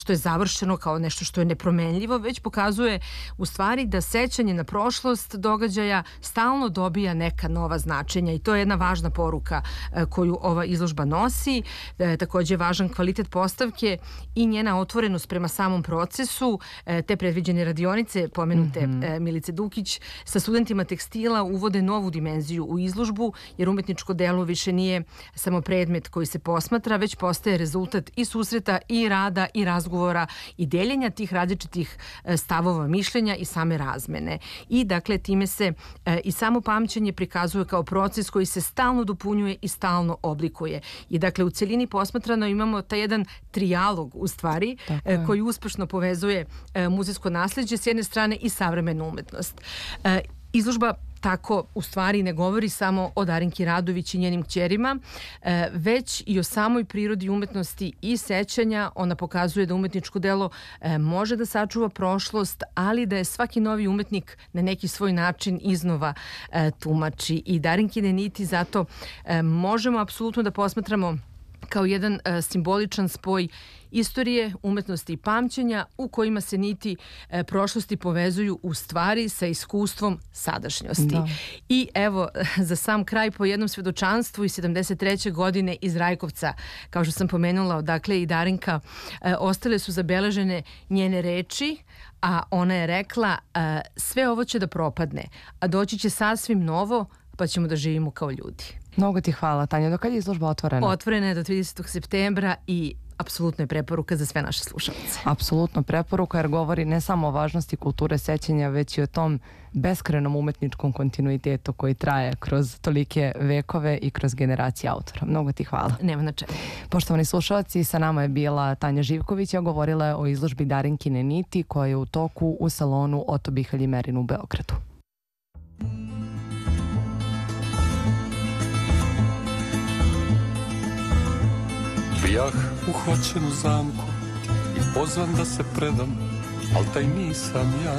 što je završeno, kao nešto što je nepromenljivo, već pokazuje u stvari da sećanje na prošlost događaja stalno dobija neka nova značenja i to je jedna važna poruka koju ova izložba nosi. Takođe je važan kvalitet postavke i njena otvorenost prema samom procesu. Te predviđene radionice, pomenute Milice Dukić, sa studentima tekstila uvode novu dimenziju u izložbu, jer umetničko delo više nije samo predmet koji se posmatra, već postaje rezultat i susreta i rada i razgovora i deljenja tih različitih stavova, mišljenja i same razmene. I dakle time se i samo pamćenje prikazuje kao proces koji se stalno dopunjuje i stalno oblikuje. I dakle u celini posmatrano imamo taj jedan trijalog u stvari koji uspešno povezuje muzejsko nasleđe s jedne strane i savremenu umetnost. Izložba tako u stvari ne govori samo o Darinki Radović i njenim kćerima, već i o samoj prirodi umetnosti i sećanja. Ona pokazuje da umetničko delo može da sačuva prošlost, ali da je svaki novi umetnik na neki svoj način iznova tumači. I Darinkine niti zato možemo apsolutno da posmatramo kao jedan simboličan spoj istorije, umetnosti i pamćenja u kojima se niti prošlosti povezuju u stvari sa iskustvom sadašnjosti. I evo, za sam kraj po jednom svedočanstvu iz 73. godine iz Rajkovca, kao što sam pomenula, odakle i Darinka, ostale su zabeležene njene reči, a ona je rekla sve ovo će da propadne, a doći će sasvim novo, pa ćemo da živimo kao ljudi. Mnogo ti hvala, Tanja. Do kad je izložba otvorena? Otvorena je do 30. septembra i apsolutno je preporuka za sve naše slušalce. Apsolutno preporuka, jer govori ne samo o važnosti kulture sećanja, već i o tom beskrenom umetničkom kontinuitetu koji traje kroz tolike vekove i kroz generacije autora. Mnogo ti hvala. Nema na čemu. Poštovani slušalci, sa nama je bila Tanja Živković, a govorila je o izložbi Darinkine niti koja je u toku u salonu Oto Bihalj i Merin u Beogradu. Bijah uhvaćen u zamku i pozvan da se predam, al taj nisam ja.